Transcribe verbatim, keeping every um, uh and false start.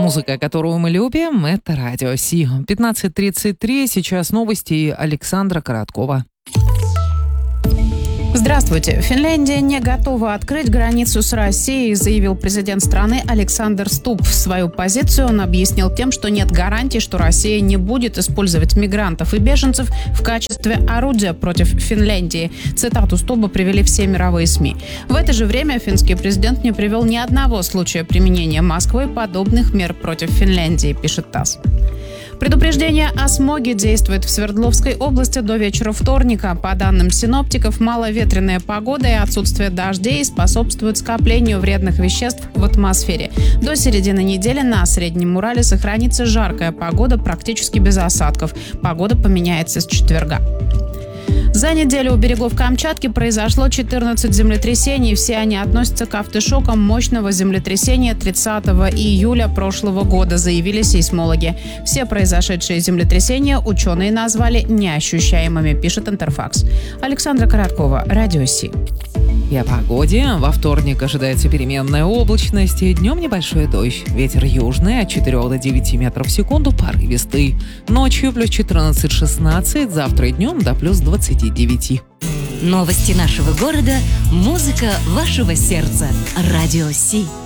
Музыка, которую мы любим, это Радио Си. пятнадцать тридцать три, сейчас новости Александра Короткова. Здравствуйте. Финляндия не готова открыть границу с Россией, заявил президент страны Александр Стуб. Свою позицию он объяснил тем, что нет гарантий, что Россия не будет использовать мигрантов и беженцев в качестве орудия против Финляндии. Цитату Стуба привели все мировые СМИ. В это же время финский президент не привел ни одного случая применения Москвой подобных мер против Финляндии, пишет ТАСС. Предупреждение о смоге действует в Свердловской области до вечера вторника. По данным синоптиков, маловетренная погода и отсутствие дождей способствуют скоплению вредных веществ в атмосфере. До середины недели на Среднем Урале сохранится жаркая погода практически без осадков. Погода поменяется с четверга. За неделю у берегов Камчатки произошло четырнадцать землетрясений. Все они относятся к афтешокам мощного землетрясения тридцатого июля прошлого года, заявили сейсмологи. Все произошедшие землетрясения ученые назвали неощущаемыми, пишет Интерфакс. Александра Короткова, Радио Си. И о погоде. Во вторник ожидается переменная облачность. Днем небольшой дождь. Ветер южный от четырёх до девяти метров в секунду, порывистый. Ночью плюс четырнадцать-шестнадцать, завтра и днем до плюс двадцати девяти. Новости нашего города, музыка вашего сердца. Радио Си.